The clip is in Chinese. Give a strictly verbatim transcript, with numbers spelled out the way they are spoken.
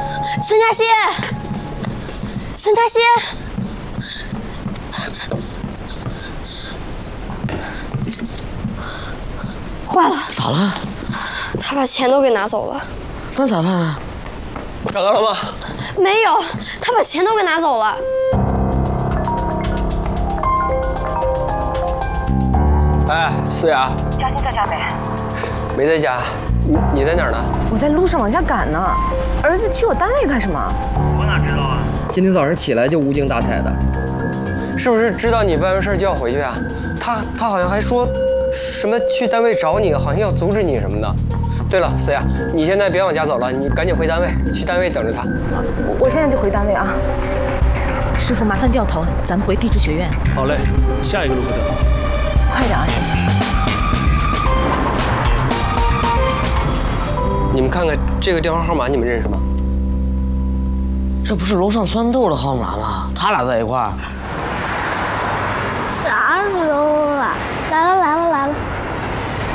沈佳熙，沈佳熙，坏了！ 咋了？ 他把钱都给拿走了。 那咋办啊？ 找到了吗？ 没有，他把钱都给拿走了。 哎，思雅， 佳欣在家没？ 没在家。你你在哪儿呢？ 我在路上往家赶呢。儿子去我单位干什么？ 我哪知道啊？ 今天早上起来就无精打采的， 是不是知道你办完事就要回去啊？他他好像还说什么去单位找你，好像要阻止你什么的。对了，思雅，你现在别往家走了，你赶紧回单位，去单位等着他。 我我现在就回单位啊。 师傅，麻烦掉头，咱们回地质学院。 好嘞，下一个路口掉头。 快点啊，谢谢。 你们看看这个电话号码，你们认识吗？ 这不是楼上酸豆的号码吗？他俩在一块儿。 啥时候